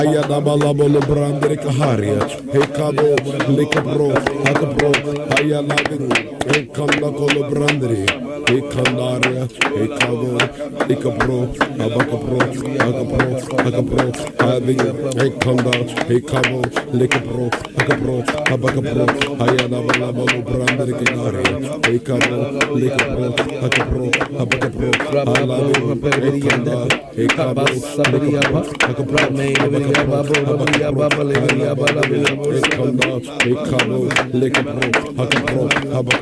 Ayanabalabolo brandere kaharia. Hekabo, lekabro, hakabro, ayanabiru. Hekanakolo brandere. Hekandaria, hekabo, lekabro, abakabro, hakabro, having hekanda, hekabo, lekabro, hakabro, abakabro, ayanabalabolo brandere kaharia. Hekabo, lekabro, hakabro, abakabro, alabiru, hekanda, hekabo, lekabro, hakabro, Baba,